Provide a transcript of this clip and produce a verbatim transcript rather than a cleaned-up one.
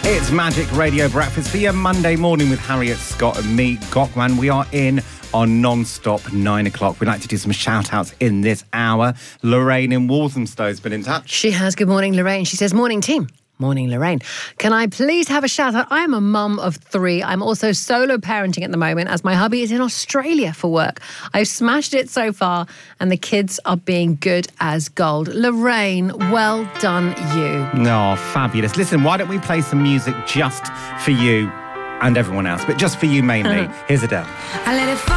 It's Magic Radio Breakfast for your Monday morning with Harriet Scott and me, Gokman. We are in on non-stop nine o'clock. We'd like to do some shout-outs in this hour. Lorraine in Walthamstow has been in touch. She has. Good morning, Lorraine. She says, morning, team. Morning, Lorraine. Can I please have a shout out? I'm a mum of three. I'm also solo parenting at the moment as my hubby is in Australia for work. I've smashed it so far and the kids are being good as gold. Lorraine, well done you. Oh, fabulous. Listen, why don't we play some music just for you and everyone else, but just for you mainly. Here's Adele. I let it fall.